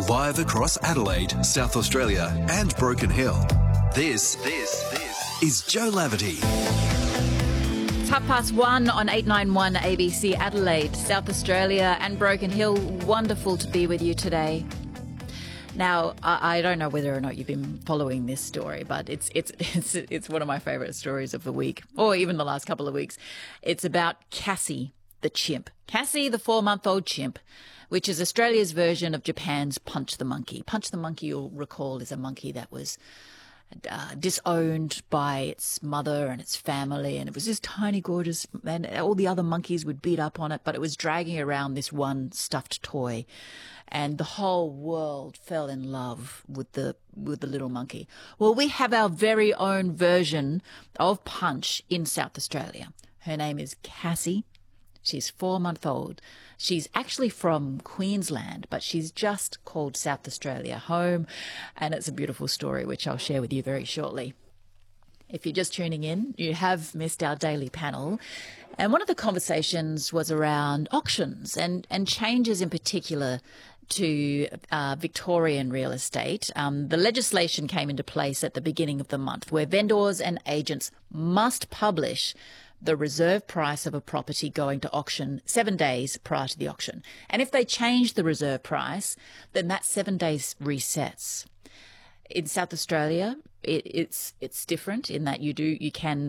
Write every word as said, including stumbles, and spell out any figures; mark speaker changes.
Speaker 1: Live across Adelaide, South Australia and Broken Hill. This, this, this is Joe Laverty.
Speaker 2: It's half past one on eight ninety-one A B C Adelaide, South Australia and Broken Hill. Wonderful to be with you today. Now, I, I don't know whether or not you've been following this story, but it's it's it's it's one of my favourite stories of the week, or even the last couple of weeks. It's about Cassie the chimp. Cassie, the four-month-old chimp, which is Australia's version of Japan's Punch the Monkey. Punch the Monkey, you'll recall, is a monkey that was Uh, disowned by its mother and its family, and it was this tiny, gorgeous, and all the other monkeys would beat up on it, but it was dragging around this one stuffed toy, and the whole world fell in love with the with the little monkey. Well, we have our very own version of Punch in South Australia. Her name is Cassie. She's four months old. She's actually from Queensland, but she's just called South Australia home, and it's a beautiful story, which I'll share with you very shortly. If you're just tuning in, you have missed our daily panel, and one of the conversations was around auctions and, and changes in particular to uh, Victorian real estate. Um, the legislation came into place at the beginning of the month, where vendors and agents must publish the reserve price of a property going to auction seven days prior to the auction. And if they change the reserve price, then that seven days resets. In South Australia, it, it's it's different in that you do you can